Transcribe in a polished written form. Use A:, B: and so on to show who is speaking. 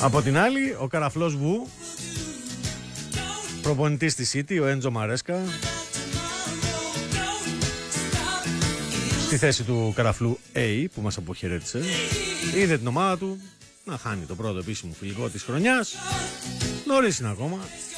A: Από την άλλη, ο καραφλός Βου, προπονητής της City, ο Έντζο Μαρέσκα, στη θέση του καραφλού A που μας αποχαιρέτησε, είδε την ομάδα του να χάνει το πρώτο επίσημο φιλικό της χρονιάς. Νωρίς είναι ακόμα.